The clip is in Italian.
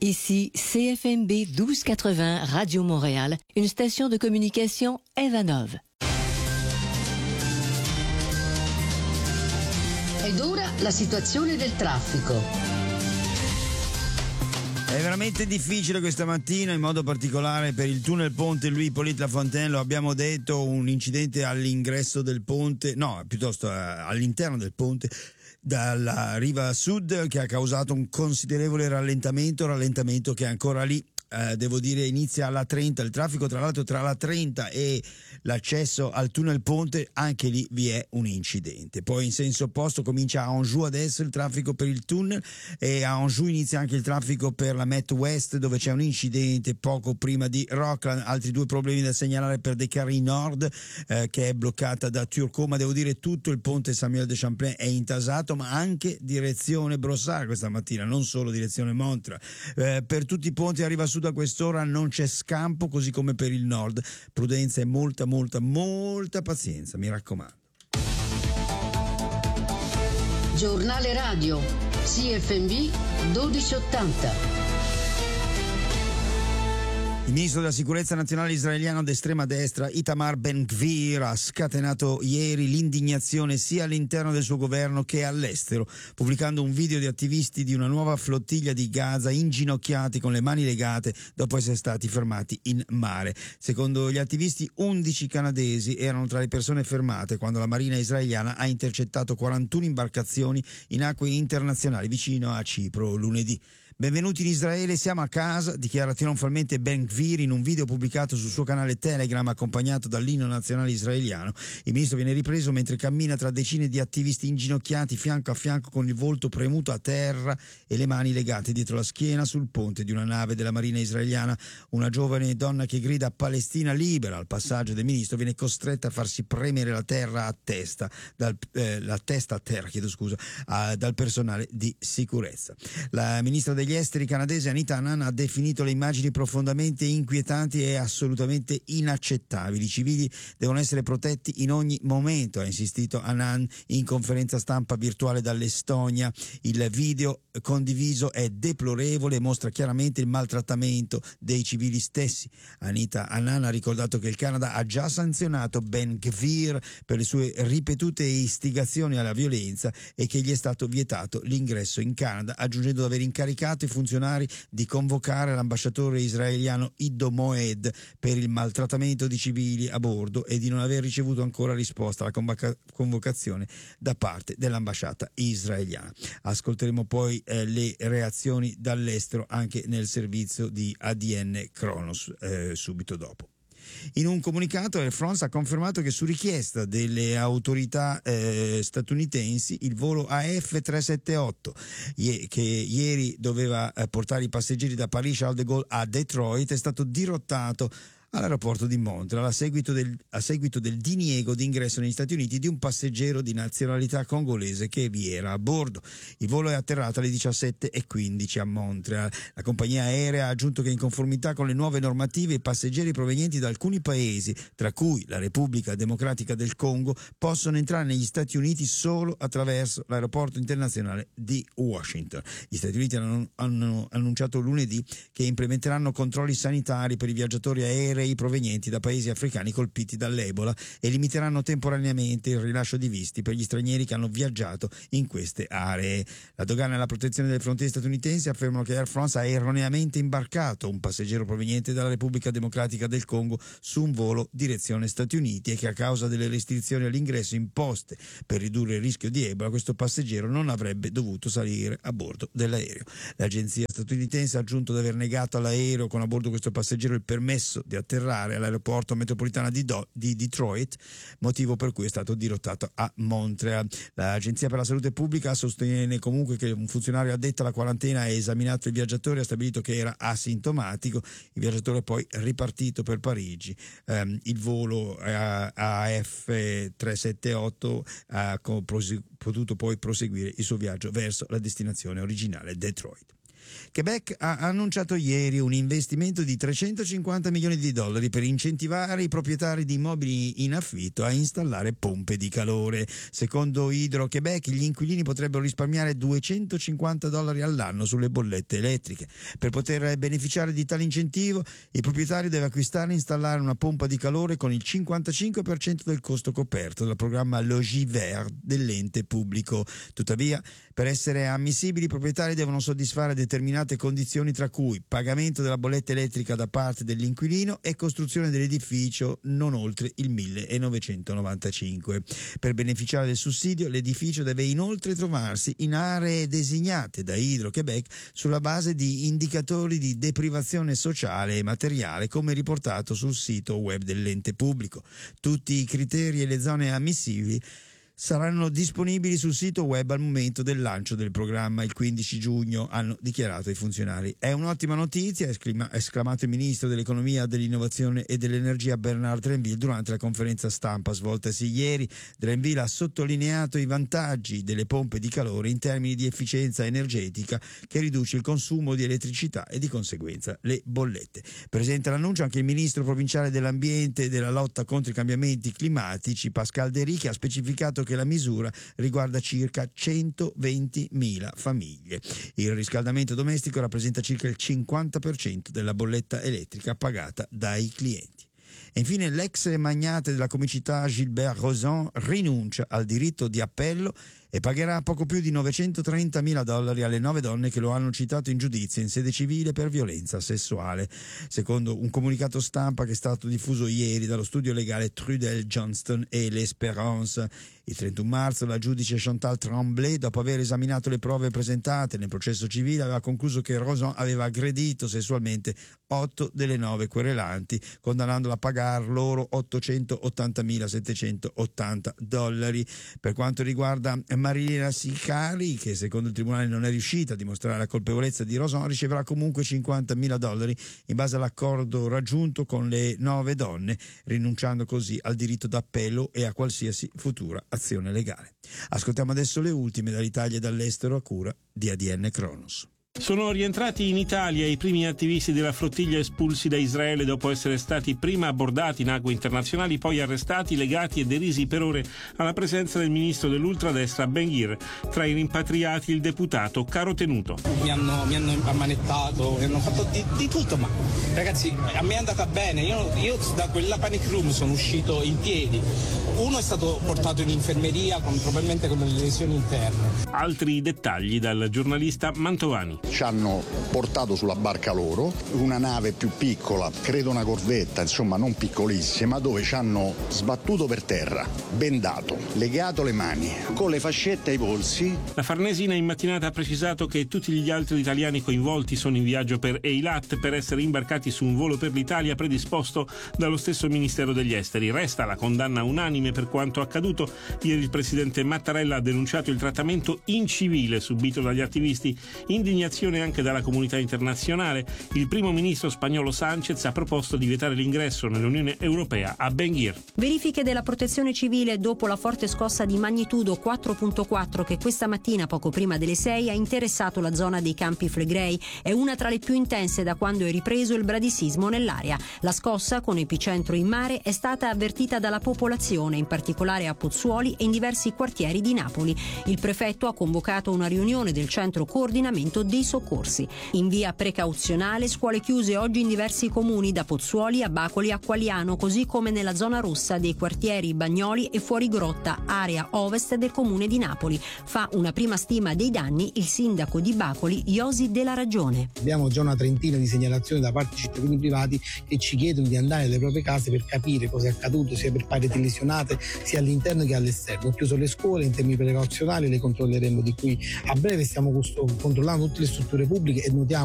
Ici CFMB 1280 Radio Montréal, une station de communication Evanov. Ed ora la situazione del traffico. È veramente difficile questa mattina, in modo particolare per il tunnel ponte Louis-Hippolyte Lafontaine, lo abbiamo detto, un incidente all'ingresso del ponte, no, piuttosto all'interno del ponte, dalla riva sud, che ha causato un considerevole rallentamento che è ancora lì. Devo dire inizia alla 30, il traffico tra l'altro tra la 30 e l'accesso al tunnel ponte, anche lì vi è un incidente. Poi in senso opposto comincia a Anjou adesso il traffico per il tunnel, e a Anjou inizia anche il traffico per la Met West, dove c'è un incidente poco prima di Rockland. Altri due problemi da segnalare per Descaries Nord, che è bloccata da Turcot, ma devo dire tutto il ponte Samuel de Champlain è intasato, ma anche direzione Brossard questa mattina, non solo direzione Montra. Per tutti i ponti arriva sud a quest'ora non c'è scampo, così come per il nord. Prudenza e molta pazienza, mi raccomando. Giornale radio CFMB 1280. Il ministro della sicurezza nazionale israeliano d'estrema destra Itamar Ben-Gvir ha scatenato ieri l'indignazione sia all'interno del suo governo che all'estero, pubblicando un video di attivisti di una nuova flottiglia di Gaza inginocchiati con le mani legate dopo essere stati fermati in mare. Secondo gli attivisti 11 canadesi erano tra le persone fermate quando la marina israeliana ha intercettato 41 imbarcazioni in acque internazionali vicino a Cipro lunedì. Benvenuti in Israele, siamo a casa, dichiara trionfalmente Ben-Gvir in un video pubblicato sul suo canale Telegram accompagnato dall'inno nazionale israeliano. Il ministro viene ripreso mentre cammina tra decine di attivisti inginocchiati fianco a fianco con il volto premuto a terra e le mani legate dietro la schiena sul ponte di una nave della marina israeliana. Una giovane donna che grida Palestina libera al passaggio del ministro viene costretta a farsi premere la testa dal personale di sicurezza. La ministra degli esteri canadese Anita Anand ha definito le immagini profondamente inquietanti e assolutamente inaccettabili. I civili devono essere protetti in ogni momento, ha insistito Anand in conferenza stampa virtuale dall'Estonia. Il video condiviso è deplorevole e mostra chiaramente il maltrattamento dei civili stessi. Anita Anand ha ricordato che il Canada ha già sanzionato Ben-Gvir per le sue ripetute istigazioni alla violenza e che gli è stato vietato l'ingresso in Canada, aggiungendo di aver incaricato i funzionari di convocare l'ambasciatore israeliano Iddo Moed per il maltrattamento di civili a bordo e di non aver ricevuto ancora risposta alla convocazione da parte dell'ambasciata israeliana. Ascolteremo poi le reazioni dall'estero anche nel servizio di ADN Kronos subito dopo. In un comunicato Air France ha confermato che su richiesta delle autorità statunitensi il volo AF378 che ieri doveva portare i passeggeri da Paris-Charles de Gaulle a Detroit è stato dirottato all'aeroporto di Montreal a seguito del diniego d'ingresso negli Stati Uniti di un passeggero di nazionalità congolese che vi era a bordo. Il volo è atterrato alle 17:15 a Montreal. La compagnia aerea ha aggiunto che in conformità con le nuove normative i passeggeri provenienti da alcuni paesi, tra cui la Repubblica Democratica del Congo, possono entrare negli Stati Uniti solo attraverso l'aeroporto internazionale di Washington. Gli Stati Uniti hanno annunciato lunedì che implementeranno controlli sanitari per i viaggiatori aerei provenienti da paesi africani colpiti dall'Ebola e limiteranno temporaneamente il rilascio di visti per gli stranieri che hanno viaggiato in queste aree. La dogana e la protezione delle frontiere statunitensi affermano che Air France ha erroneamente imbarcato un passeggero proveniente dalla Repubblica Democratica del Congo su un volo direzione Stati Uniti e che a causa delle restrizioni all'ingresso imposte per ridurre il rischio di Ebola questo passeggero non avrebbe dovuto salire a bordo dell'aereo. L'agenzia statunitense ha aggiunto di aver negato all'aereo con a bordo questo passeggero il permesso di atterrare all'aeroporto metropolitano di Detroit, motivo per cui è stato dirottato a Montreal. L'Agenzia per la Salute Pubblica sostiene comunque che un funzionario addetto alla quarantena ha esaminato il viaggiatore e ha stabilito che era asintomatico. Il viaggiatore è poi ripartito per Parigi. Il volo AF378 ha potuto poi proseguire il suo viaggio verso la destinazione originale, Detroit. Quebec ha annunciato ieri un investimento di $350 milioni per incentivare i proprietari di immobili in affitto a installare pompe di calore. Secondo Hydro-Québec gli inquilini potrebbero risparmiare $250 all'anno sulle bollette elettriche. Per poter beneficiare di tale incentivo, il proprietario deve acquistare e installare una pompa di calore con il 55% del costo coperto dal programma Logis Vert dell'ente pubblico. Tuttavia, per essere ammissibili, i proprietari devono soddisfare determinate condizioni, tra cui pagamento della bolletta elettrica da parte dell'inquilino e costruzione dell'edificio non oltre il 1995. Per beneficiare del sussidio, l'edificio deve inoltre trovarsi in aree designate da Hydro-Québec sulla base di indicatori di deprivazione sociale e materiale, come riportato sul sito web dell'ente pubblico. Tutti i criteri e le zone ammissibili saranno disponibili sul sito web al momento del lancio del programma il 15 giugno, hanno dichiarato i funzionari. È un'ottima notizia, ha esclamato il ministro dell'economia, dell'innovazione e dell'energia Bernard Drinville durante la conferenza stampa svoltasi ieri. Drinville ha sottolineato i vantaggi delle pompe di calore in termini di efficienza energetica, che riduce il consumo di elettricità e di conseguenza le bollette. Presenta l'annuncio anche il ministro provinciale dell'ambiente e della lotta contro i cambiamenti climatici Pascal Derry, che ha specificato che la misura riguarda circa 120.000 famiglie. Il riscaldamento domestico rappresenta circa il 50% della bolletta elettrica pagata dai clienti. E infine l'ex magnate della comicità Gilbert Rozon rinuncia al diritto di appello e pagherà poco più di $930.000 alle 9 donne che lo hanno citato in giudizio in sede civile per violenza sessuale. Secondo un comunicato stampa che è stato diffuso ieri dallo studio legale Trudel Johnston e l'Espérance, il 31 marzo la giudice Chantal Tremblay, dopo aver esaminato le prove presentate nel processo civile, aveva concluso che Rozon aveva aggredito sessualmente 8 delle 9 querelanti, condannandola a pagar loro $880.780. Per quanto riguarda Marilena Sicari, che secondo il tribunale non è riuscita a dimostrare la colpevolezza di Rozon, riceverà comunque $50.000 in base all'accordo raggiunto con le 9 donne, rinunciando così al diritto d'appello e a qualsiasi futura azione legale. Ascoltiamo adesso le ultime dall'Italia e dall'estero a cura di ADN Kronos. Sono rientrati in Italia i primi attivisti della flottiglia espulsi da Israele dopo essere stati prima abbordati in acque internazionali, poi arrestati, legati e derisi per ore alla presenza del ministro dell'ultradestra Ben-Gvir. Tra i rimpatriati il deputato Caro Tenuto. Mi hanno ammanettato, mi hanno fatto di tutto, ma ragazzi a me è andata bene, io da quella panic room sono uscito in piedi. Uno è stato portato in infermeria probabilmente con delle lesioni interne. Altri dettagli dal giornalista Mantovani. Ci hanno portato sulla barca loro, una nave più piccola, credo una corvetta, insomma non piccolissima, dove ci hanno sbattuto per terra, bendato, legato le mani, con le fascette ai polsi. La Farnesina in mattinata ha precisato che tutti gli altri italiani coinvolti sono in viaggio per Eilat per essere imbarcati su un volo per l'Italia predisposto dallo stesso Ministero degli Esteri. Resta la condanna unanime per quanto accaduto. Ieri il presidente Mattarella ha denunciato il trattamento incivile subito dagli attivisti, indignazione anche dalla comunità internazionale. Il primo ministro spagnolo Sánchez ha proposto di vietare l'ingresso nell'Unione Europea a Ben-Gvir. Verifiche della protezione civile dopo la forte scossa di magnitudo 4.4 che questa mattina, poco prima delle 6, ha interessato la zona dei Campi Flegrei. È una tra le più intense da quando è ripreso il bradisismo nell'area. La scossa, con epicentro in mare, è stata avvertita dalla popolazione, in particolare a Pozzuoli e in diversi quartieri di Napoli. Il prefetto ha convocato una riunione del centro coordinamento dei soccorsi. In via precauzionale, scuole chiuse oggi in diversi comuni, da Pozzuoli a Bacoli a Qualiano, così come nella zona rossa dei quartieri Bagnoli e Fuorigrotta, area ovest del comune di Napoli. Fa una prima stima dei danni il sindaco di Bacoli, Iosi Della Ragione. Abbiamo già una trentina di segnalazioni da parte di cittadini privati che ci chiedono di andare nelle proprie case per capire cosa è accaduto, sia per pareti lesionate sia all'interno che all'esterno. Ho chiuso le scuole in termini precauzionali, le controlleremo di qui a breve. Stiamo controllando tutte le strutture pubbliche e notiamo